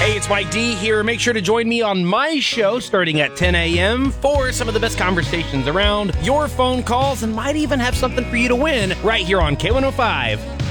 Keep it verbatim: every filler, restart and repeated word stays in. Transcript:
Hey, it's Mike D here. Make sure to join me on my show starting at ten a.m. for some of the best conversations around, your phone calls, and might even have something for you to win right here on K one oh five